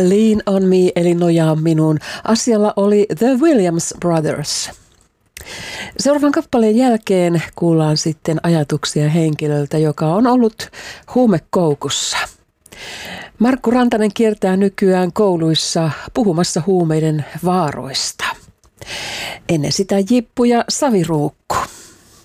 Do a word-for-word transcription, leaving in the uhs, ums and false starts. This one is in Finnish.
Lean on me eli nojaa minuun. Asialla oli The Williams Brothers. Seuraavan kappaleen jälkeen kuullaan sitten ajatuksia henkilöltä, joka on ollut huumekoukussa. Markku Rantanen kiertää nykyään kouluissa puhumassa huumeiden vaaroista. Ennen sitä Jippu ja Saviruukku.